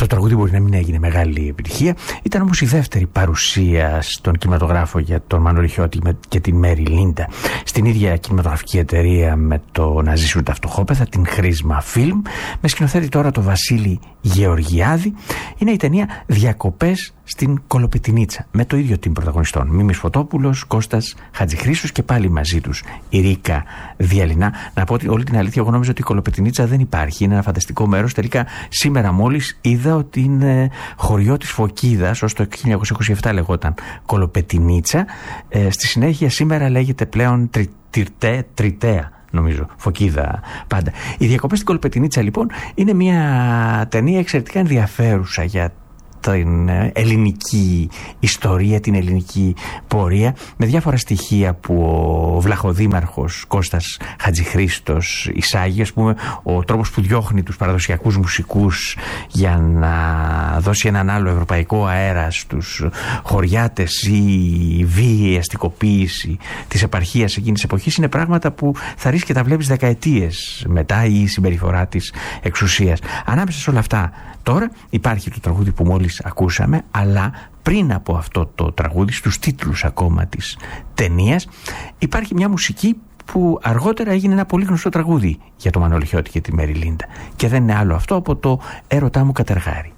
τραγούδι μπορεί να μην έγινε μεγάλη επιτυχία. Ήταν όμως η δεύτερη παρουσία στον κινηματογράφο για τον Μανώλη Χιώτη και την Μέρι Λίντα. Στην ίδια κινηματογραφική εταιρεία με το Να ζήσουν τα φτωχόπεδα, την Χρίσμα Φιλμ, με σκηνοθέτη τώρα το Βασίλη Γεωργιάδη. Είναι η ταινία Διακοπές στην Κολοπετινίτσα, με το ίδιο team πρωταγωνιστών. Μίμης Φωτόπουλος, Κώστας Χατζηχρήστος και πάλι μαζί τους η Ρίκα Διαλυνά. Να πω ότι όλη την αλήθεια, εγώ νόμιζα ότι η Κολοπετινίτσα δεν υπάρχει. Είναι ένα φανταστικό μέρος. Τελικά σήμερα μόλις είδα ότι είναι χωριό της Φωκίδας, ως το 1927 λεγόταν Κολοπετινίτσα. Στη συνέχεια σήμερα λέγεται πλέον Τριτέα. Νομίζω, Φωκίδα πάντα. Οι Διακοπές στην Κολοπετινίτσα λοιπόν είναι μια ταινία εξαιρετικά ενδιαφέρουσα για την ελληνική ιστορία, την ελληνική πορεία, με διάφορα στοιχεία που ο βλαχοδήμαρχος Κώστας Χατζηχρήστος εισάγει, ας πούμε, ο τρόπος που διώχνει τους παραδοσιακούς μουσικούς για να δώσει έναν άλλο ευρωπαϊκό αέρα στους χωριάτες, η βίαιη αστικοποίηση της επαρχίας εκείνης της εποχής, είναι πράγματα που θα ρίξει και τα βλέπεις δεκαετίες μετά, η συμπεριφορά της εξουσίας. Ανάμεσα σε όλα αυτά τώρα υπάρχει το τραγούδι που μόλις ακούσαμε, αλλά πριν από αυτό το τραγούδι, στους τίτλους ακόμα της ταινίας, υπάρχει μια μουσική που αργότερα έγινε ένα πολύ γνωστό τραγούδι για τον Μανώλη Χιώτη και τη Μέρι Λίντα, και δεν είναι άλλο αυτό από το «Έρωτά μου κατεργάρι».